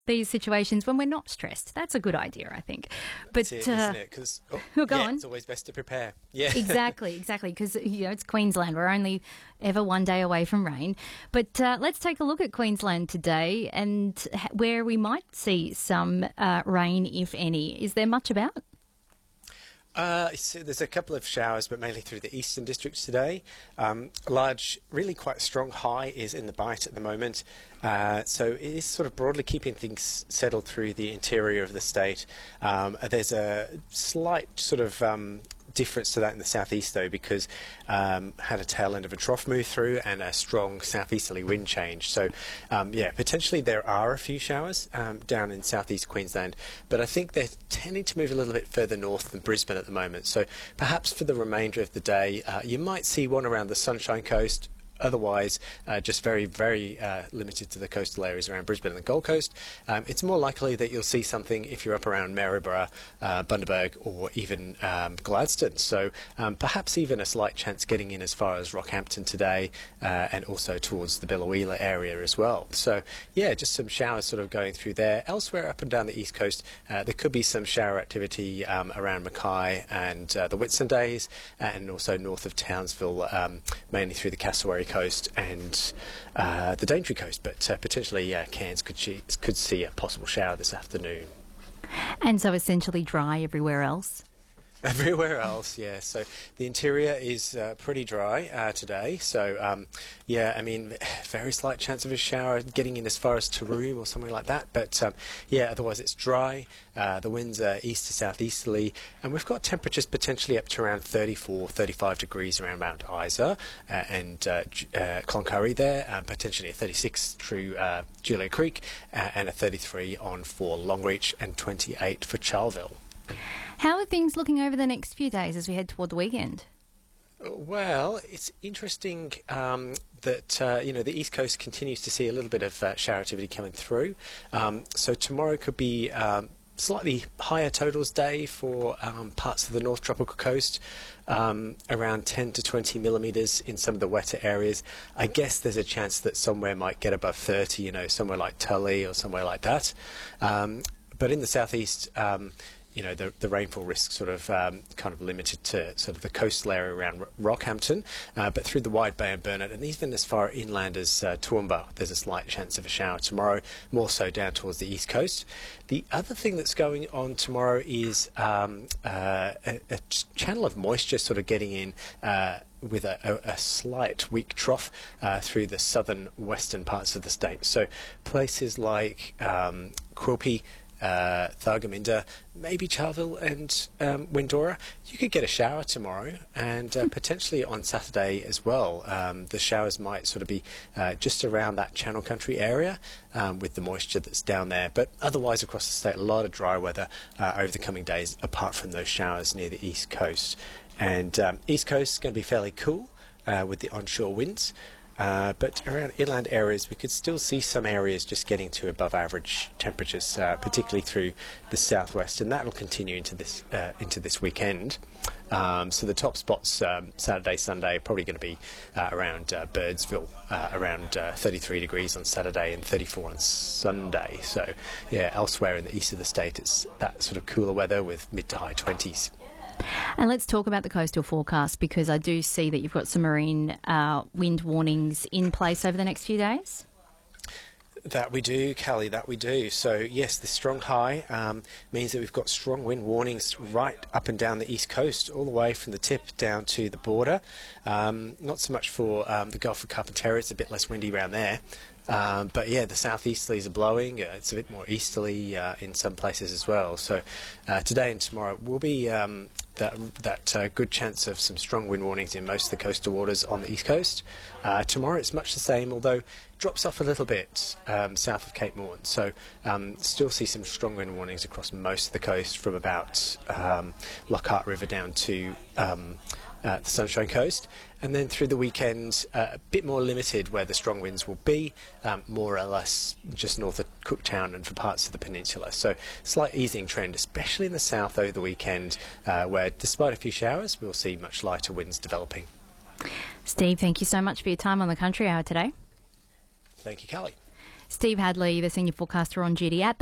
these situations when we're not stressed. That's a good idea, I think. But That's it, isn't it? Because go on. It's always best to prepare. Yeah, Exactly. Because it's Queensland. We're only ever one day away from rain. But let's take a look at Queensland today and where we might see some rain, if any. Is there much about? So there's a couple of showers, but mainly through the eastern districts today. Large, really quite strong high is in the Bight at the moment. So it is sort of broadly keeping things settled through the interior of the state. There's a slight sort of difference to that in the southeast, though, because had a tail end of a trough move through and a strong southeasterly wind change. So potentially there are a few showers down in southeast Queensland, but I think they're tending to move a little bit further north than Brisbane at the moment. So perhaps for the remainder of the day you might see one around the Sunshine Coast. Otherwise, just very, very limited to the coastal areas around Brisbane and the Gold Coast. It's more likely that you'll see something if you're up around Maryborough, Bundaberg, or even Gladstone. So perhaps even a slight chance getting in as far as Rockhampton today, and also towards the Biloela area as well. So yeah, just some showers sort of going through there. Elsewhere up and down the east coast, there could be some shower activity around Mackay and the Whitsundays, and also north of Townsville, mainly through the Cassowary Coast and the Daintree Coast, but potentially Cairns could see a possible shower this afternoon. And so essentially dry everywhere else? Everywhere else, yeah. So the interior is pretty dry today. So, I mean, very slight chance of a shower getting in as far as Taroom or somewhere like that. But, otherwise it's dry. The winds are east to southeasterly. And we've got temperatures potentially up to around 34, 35 degrees around Mount Isa and Cloncurry there. Potentially a 36 through Julia Creek and a 33 for Longreach and 28 for Charleville. How are things looking over the next few days as we head toward the weekend? Well, it's interesting that the East Coast continues to see a little bit of shower activity coming through. So tomorrow could be slightly higher totals day for parts of the North Tropical Coast, around 10 to 20 millimetres in some of the wetter areas. I guess there's a chance that somewhere might get above 30, somewhere like Tully or somewhere like that. But in the southeast, the rainfall risk sort of kind of limited to sort of the coastal area around Rockhampton, but through the Wide Bay and Burnett, and even as far inland as Toowoomba, there's a slight chance of a shower tomorrow, more so down towards the east coast. The other thing that's going on tomorrow is a channel of moisture sort of getting in with a slight weak trough through the southern western parts of the state. So places like Quilpie, Thargomindah, maybe Charleville and Windora, you could get a shower tomorrow, and potentially on Saturday as well. The showers might sort of be just around that Channel Country area with the moisture that's down there, but otherwise across the state a lot of dry weather over the coming days apart from those showers near the east coast. And east coast is going to be fairly cool with the onshore winds. But around inland areas, we could still see some areas just getting to above average temperatures, particularly through the southwest, and that will continue into this weekend. So the top spots Saturday, Sunday are probably going to be around Birdsville, around 33 degrees on Saturday and 34 on Sunday. So elsewhere in the east of the state, it's that sort of cooler weather with mid to high 20s. And let's talk about the coastal forecast, because I do see that you've got some marine wind warnings in place over the next few days. That we do, Callie, that we do. So yes, the strong high means that we've got strong wind warnings right up and down the east coast, all the way from the tip down to the border. Not so much for the Gulf of Carpentaria, it's a bit less windy around there. But yeah, the southeasterlies are blowing. It's a bit more easterly in some places as well. So today and tomorrow will be that good chance of some strong wind warnings in most of the coastal waters on the east coast. Tomorrow it's much the same, although drops off a little bit south of Cape Morn. So still see some strong wind warnings across most of the coast from about Lockhart River down to the Sunshine Coast, and then through the weekend a bit more limited where the strong winds will be, more or less just north of Cooktown and for parts of the peninsula. So slight easing trend, especially in the south over the weekend, where despite a few showers we'll see much lighter winds developing. Steve, thank you so much for your time on the Country Hour today. Thank you, Callie. Steve Hadley, the senior forecaster on duty at the